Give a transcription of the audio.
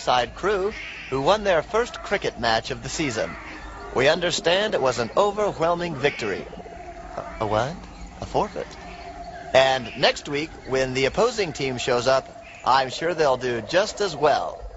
Riverside crew, who won their first cricket match of the season. We understand it was an overwhelming victory. A what? A forfeit. And next week, when the opposing team shows up, I'm sure they'll do just as well.